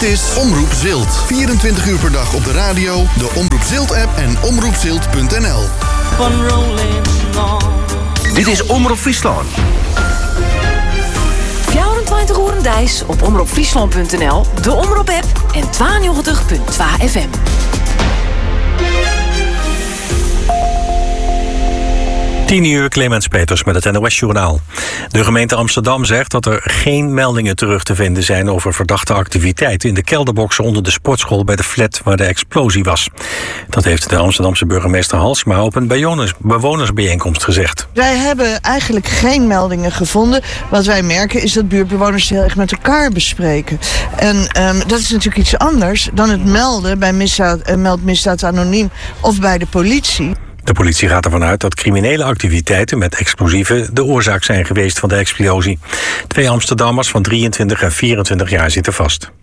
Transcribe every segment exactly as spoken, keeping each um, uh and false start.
Dit is Omroep Zilt. vierentwintig uur per dag op de radio, de Omroep Zilt-app en omroep zilt punt n l. Dit is Omroep Friesland. vierentwintig uur een dijs op omroep friesland punt n l, de Omroep-app en tweeënnegentig punt twee F M. tien uur, Clemens Peters met het N O S-journaal. De gemeente Amsterdam zegt dat er geen meldingen terug te vinden zijn over verdachte activiteiten in de kelderboxen onder de sportschool bij de flat waar de explosie was. Dat heeft de Amsterdamse burgemeester Halsema op een bewoners- bewonersbijeenkomst gezegd. Wij hebben eigenlijk geen meldingen gevonden. Wat wij merken is dat buurtbewoners heel erg met elkaar bespreken. En um, dat is natuurlijk iets anders dan het melden bij misdaad, uh, Meld Misdaad Anoniem of bij de politie. De politie gaat ervan uit dat criminele activiteiten met explosieven de oorzaak zijn geweest van de explosie. Twee Amsterdammers van drieëntwintig en vierentwintig jaar zitten vast.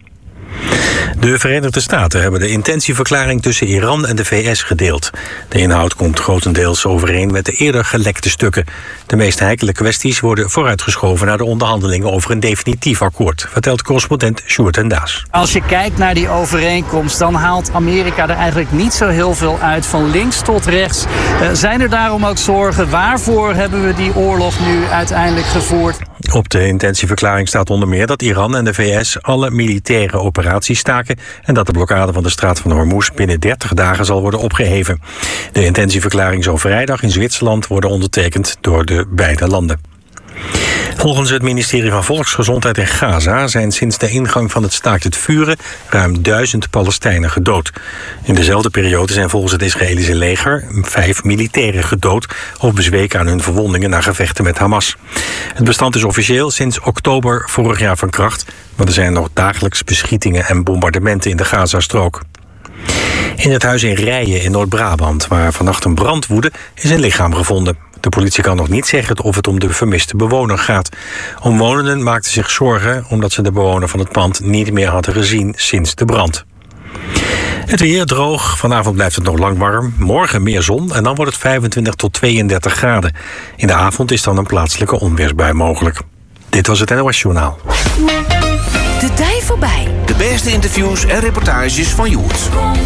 De Verenigde Staten hebben de intentieverklaring tussen Iran en de V S gedeeld. De inhoud komt grotendeels overeen met de eerder gelekte stukken. De meest heikele kwesties worden vooruitgeschoven naar de onderhandelingen over een definitief akkoord, vertelt correspondent Sjoerd en Daas. Als je kijkt naar die overeenkomst, dan haalt Amerika er eigenlijk niet zo heel veel uit. Van links tot rechts. Uh, zijn er daarom ook zorgen? Waarvoor hebben we die oorlog nu uiteindelijk gevoerd? Op de intentieverklaring staat onder meer dat Iran en de V S alle militaire operaties staken en dat de blokkade van de straat van Hormuz binnen dertig dagen zal worden opgeheven. De intentieverklaring zal vrijdag in Zwitserland worden ondertekend door de beide landen. Volgens het ministerie van Volksgezondheid in Gaza zijn sinds de ingang van het staakt het vuren ruim duizend Palestijnen gedood. In dezelfde periode zijn volgens het Israëlische leger vijf militairen gedood of bezweken aan hun verwondingen na gevechten met Hamas. Het bestand is officieel sinds oktober vorig jaar van kracht, maar er zijn nog dagelijks beschietingen en bombardementen in de Gazastrook. In het huis in Rijen in Noord-Brabant, waar vannacht een brand woedde, is een lichaam gevonden. De politie kan nog niet zeggen of het om de vermiste bewoner gaat. Omwonenden maakten zich zorgen omdat ze de bewoner van het pand niet meer hadden gezien sinds de brand. Het weer droog. Vanavond blijft het nog lang warm. Morgen meer zon en dan wordt het vijfentwintig tot tweeëndertig graden. In de avond is dan een plaatselijke onweersbui mogelijk. Dit was het N O S-journaal. De tijd voorbij. De beste interviews en reportages van Joert.